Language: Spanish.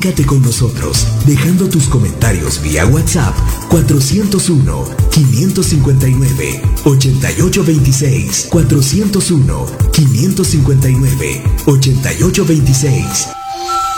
Comunícate con nosotros dejando tus comentarios vía WhatsApp 401-559-8826. 401-559-8826.